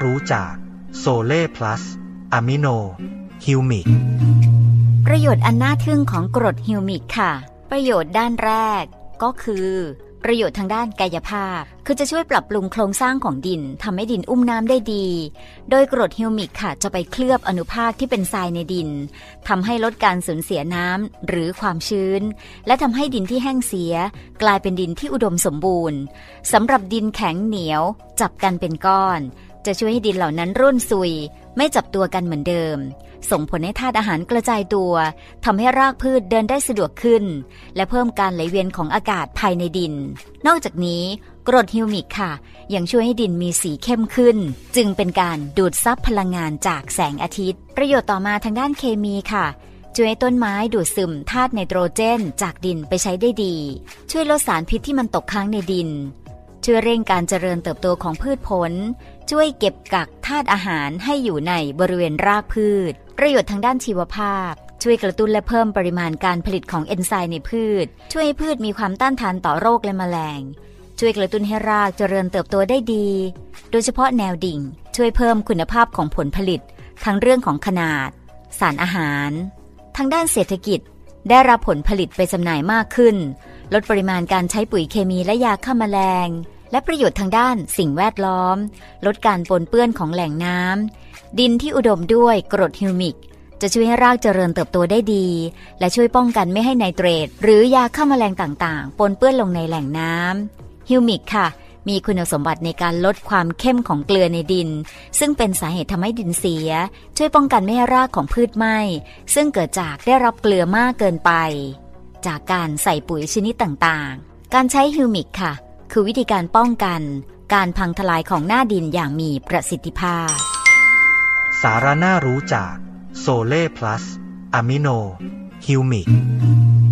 รู้จากโซเล่พลัสอะมิโนฮิวมิกประโยชน์อันน่าทึ่งของกรดฮิวมิกค่ะประโยชน์ด้านแรกก็คือประโยชน์ทางด้านกายภาพคือจะช่วยปรับปรุงโครงสร้างของดินทำให้ดินอุ้มน้ำได้ดีโดยกรดฮิวมิกค่ะจะไปเคลือบอนุภาคที่เป็นทรายในดินทำให้ลดการสูญเสียน้ำหรือความชื้นและทำให้ดินที่แห้งเสียกลายเป็นดินที่อุดมสมบูรณ์สำหรับดินแข็งเหนียวจับกันเป็นก้อนจะช่วยให้ดินเหล่านั้นร่วนซุยไม่จับตัวกันเหมือนเดิมส่งผลให้ธาตุอาหารกระจายตัวทำให้รากพืชเดินได้สะดวกขึ้นและเพิ่มการไหลเวียนของอากาศภายในดินนอกจากนี้กรดฮิวมิกค่ะยังช่วยให้ดินมีสีเข้มขึ้นจึงเป็นการดูดซับพลังงานจากแสงอาทิตย์ประโยชน์ต่อมาทางด้านเคมีค่ะช่วยให้ต้นไม้ดูดซึมธาตุไนโตรเจนจากดินไปใช้ได้ดีช่วยลดสารพิษที่มันตกค้างในดินช่วยเร่งการเจริญเติบโตของพืชผลช่วยเก็บกักธาตุอาหารให้อยู่ในบริเวณรากพืชประโยชน์ทางด้านชีวภาพช่วยกระตุ้นและเพิ่มปริมาณการผลิตของเอนไซม์ในพืชช่วยให้พืชมีความต้านทานต่อโรคและแมลงช่วยกระตุ้นให้รากเจริญเติบโตได้ดีโดยเฉพาะแนวดิ่งช่วยเพิ่มคุณภาพของผลผลิตทั้งเรื่องของขนาดสารอาหารทางด้านเศรษฐกิจได้รับผลผลิตไปจำหน่ายมากขึ้นลดปริมาณการใช้ปุ๋ยเคมีและยาฆ่าแมลงและประโยชน์ทางด้านสิ่งแวดล้อมลดการปนเปื้อนของแหล่งน้ำดินที่อุดมด้วยกรดฮิวมิกจะช่วยให้รากเจริญเติบโตได้ดีและช่วยป้องกันไม่ให้ไนเตรตหรือยาฆ่าแมลงต่างๆปนเปื้อนลงในแหล่งน้ำฮิวมิกค่ะมีคุณสมบัติในการลดความเข้มของเกลือในดินซึ่งเป็นสาเหตุทำให้ดินเสียช่วยป้องกันไม่ให้รากของพืชไหม้ซึ่งเกิดจากได้รับเกลือมากเกินไปจากการใส่ปุ๋ยชนิดต่างๆการใช้ฮิวมิกค่ะคือวิธีการป้องกันการพังทลายของหน้าดินอย่างมีประสิทธิภาพสาระน่ารู้จากโซเล่พลัสอะมิโนฮิวมิก